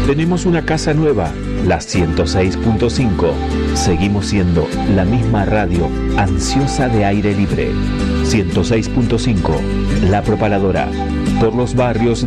Tenemos una casa nueva, la 106.5. Seguimos siendo la misma radio ansiosa de aire libre. 106.5, La Propaladora, por los barrios